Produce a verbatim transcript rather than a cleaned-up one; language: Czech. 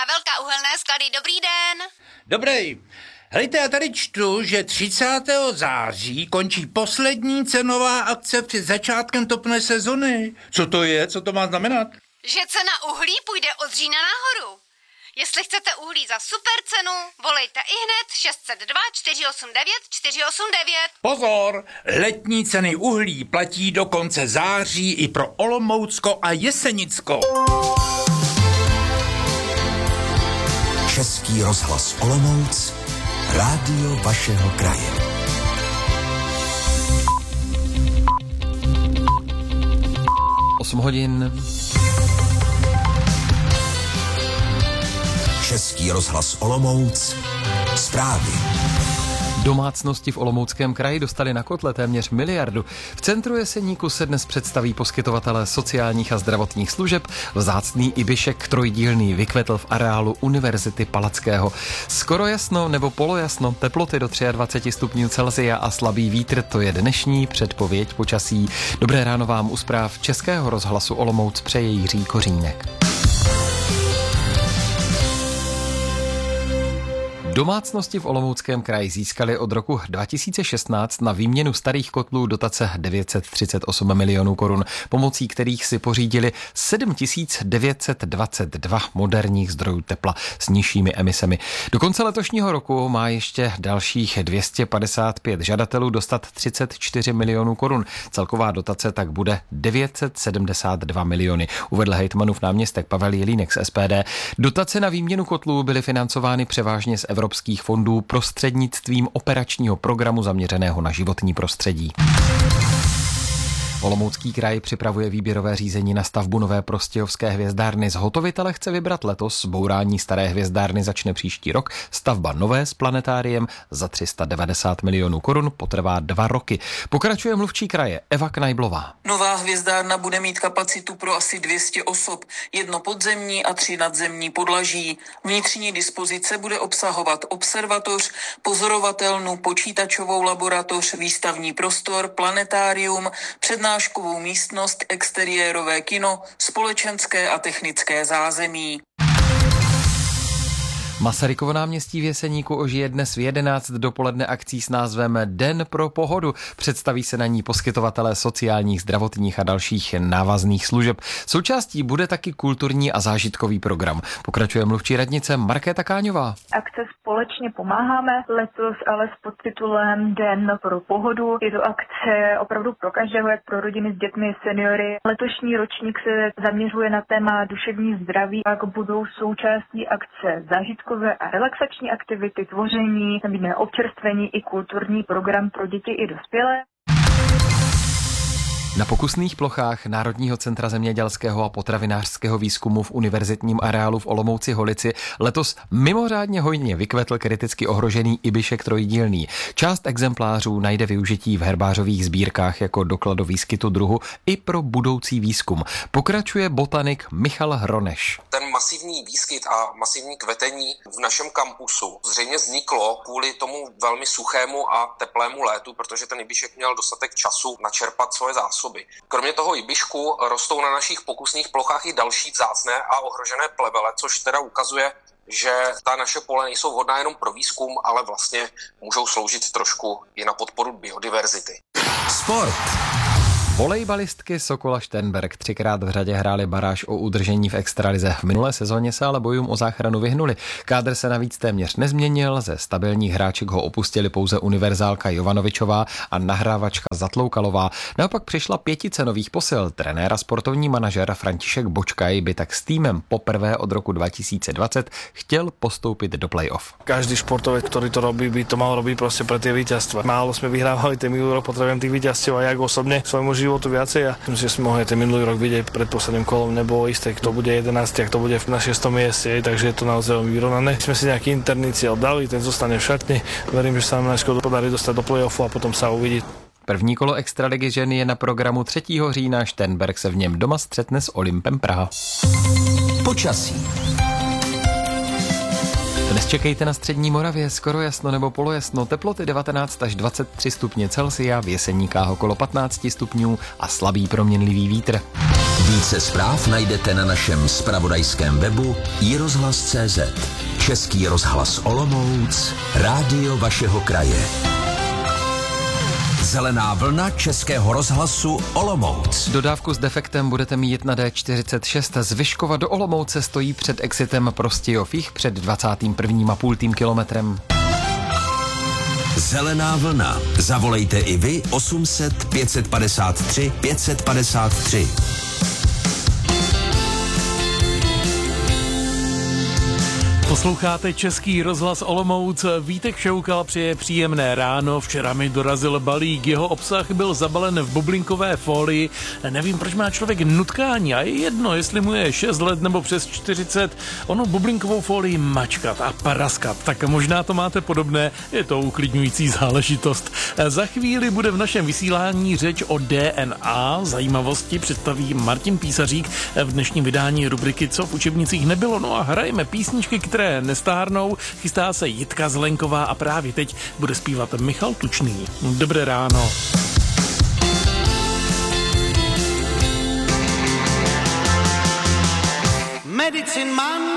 Havelka, Uhelné sklady, dobrý den. Dobrý. Hejte, já tady čtu, že třicátého září končí poslední cenová akce před začátkem topné sezony. Co to je? Co to má znamenat? Že cena uhlí půjde od října nahoru. Jestli chcete uhlí za super cenu, volejte ihned šest set dva čtyři osm devět čtyři osm devět. Pozor, letní ceny uhlí platí do konce září i pro Olomoucko a Jesenicko. Český rozhlas Olomouc, rádio vašeho kraje. osm hodin. Český rozhlas Olomouc, zprávy. Domácnosti v Olomouckém kraji dostali na kotle téměř miliardu. V centru Jeseníku se dnes představí poskytovatelé sociálních a zdravotních služeb. Vzácný ibišek trojdílný vykvetl v areálu Univerzity Palackého. Skoro jasno nebo polojasno, teploty do dvacet tři stupňů Celsia a slabý vítr, to je dnešní předpověď počasí. Dobré ráno vám u zpráv Českého rozhlasu Olomouc přeje Jiří Kořínek. Domácnosti v Olomouckém kraji získaly od roku dva tisíce šestnáct na výměnu starých kotlů dotace devět set třicet osm milionů korun, pomocí kterých si pořídili sedm tisíc devět set dvacet dva moderních zdrojů tepla s nižšími emisemi. Do konce letošního roku má ještě dalších dvě stě padesát pět žadatelů dostat třicet čtyři milionů korun. Celková dotace tak bude devět set sedmdesát dva miliony, uvedl hejtmanův náměstek Pavel Jelínek z S P D. Dotace na výměnu kotlů byly financovány převážně z evropských fondů prostřednictvím operačního programu zaměřeného na životní prostředí. Olomoucký kraj připravuje výběrové řízení na stavbu nové prostějovské hvězdárny. Zhotovitele chce vybrat letos, bourání staré hvězdárny začne příští rok, stavba nové s planetáriem za tři sta devadesát milionů korun potrvá dva roky. Pokračuje mluvčí kraje Eva Knajblová. Nová hvězdárna bude mít kapacitu pro asi dvě stě osob, jedno podzemní a tři nadzemní podlaží. Vnitřní dispozice bude obsahovat observatoř, pozorovatelnu, počítačovou laboratoř, výstavní prostor, planetárium, přednáškovou místnost, exteriérové kino, společenské a technické zázemí. Masarykovo náměstí v Jeseníku ožije dnes v jedenáct dopoledne akcí s názvem Den pro pohodu. Představí se na ní poskytovatelé sociálních, zdravotních a dalších návazných služeb. Součástí bude taky kulturní a zážitkový program. Pokračuje mluvčí radnice Markéta Káňová. Akce Společně pomáháme, letos ale s podtitulem Den pro pohodu. Je to akce opravdu pro každého, jak pro rodiny s dětmi, seniory. Letošní ročník se zaměřuje na téma duševní zdraví, pak budou součástí akce zážitkové a relaxační aktivity, tvoření, nabídne občerstvení i kulturní program pro děti i dospělé. Na pokusných plochách Národního centra zemědělského a potravinářského výzkumu v univerzitním areálu v Olomouci Holici letos mimořádně hojně vykvetl kriticky ohrožený ibišek trojdílný. Část exemplářů najde využití v herbářových sbírkách jako doklad o výskytu druhu i pro budoucí výzkum. Pokračuje botanik Michal Hroneš. Ten masivní výskyt a masivní kvetení v našem kampusu zřejmě vzniklo kvůli tomu velmi suchému a teplému létu, protože ten ibišek měl dostatek času načerpat svoje zásoby. Kromě toho ibišku rostou na našich pokusných plochách i další vzácné a ohrožené plevele, což teda ukazuje, že ta naše pole nejsou vhodná jenom pro výzkum, ale vlastně můžou sloužit trošku i na podporu biodiverzity. Sport. Volejbalistky Sokola Šternberk třikrát v řadě hrály baráž o udržení v extralize. V minulé sezóně se ale bojům o záchranu vyhnuli. Kádr se navíc téměř nezměnil, ze stabilních hráček ho opustili pouze univerzálka Jovanovičová a nahrávačka Zatloukalová. Naopak přišla pětice nových posil. Trenér a sportovní manažer František Bočkaj by tak s týmem poprvé od roku dva tisíce dvacet chtěl postoupit do play-off. Každý športovec, ktorý to robí, by to mal robiť proste pre tie víťazstva. Málo sme vyhrávali ten minulý rok, potrebujem tých víťazstiev a ja osobne svojmu životu viacej a myslím, že sme mohli ten minulý rok vidieť pred posledným kolom, nebolo isté, kto bude jedenásty a kto bude na šiestom mieste, takže je to naozaj veľmi vyrovnané. Sme si nejaký interný cieľ dali, ten zostane v šatni. Verím, že sa nám najskôr podarí dostať do play-offu a potom sa uvidí. První kolo extraligy žen je na programu třetího října. Šternberk se v něm doma střetne s Olympem Praha. Počasí. Dnes čekejte na střední Moravě, skoro jasno nebo polojasno, teploty devatenáct až dvacet tři stupně Celsia, v Jeseníkách okolo patnáct stupňů a slabý proměnlivý vítr. Více zpráv najdete na našem zpravodajském webu i rozhlas tečka cé zet. Český rozhlas Olomouc, rádio vašeho kraje. Zelená vlna Českého rozhlasu Olomouc. Dodávku s defektem budete mít na D čtyřicet šest z Vyškova do Olomouce, stojí před exitem Prostějov jih před dvacátým prvním a půl kilometrem. Zelená vlna. Zavolejte i vy osm set pět padesát tři pět padesát tři. Posloucháte Český rozhlas Olomouc. Vítek Šoukal přeje příjemné ráno. Včera mi dorazil balík. Jeho obsah byl zabalen v bublinkové folii. Nevím, proč má člověk nutkání a je jedno, jestli mu je šest let nebo přes čtyřicet. Ono bublinkovou folii mačkat a praskat. Tak možná to máte podobné. Je to uklidňující záležitost. Za chvíli bude v našem vysílání řeč o D N A. Zajímavosti představí Martin Písařík v dnešním vydání rubriky Co v učebnicích nebylo. No a hrajeme písničky, které nestárnou, chystá se Jitka Zelenková a právě teď bude zpívat Michal Tučný. Dobré ráno. Medicine Man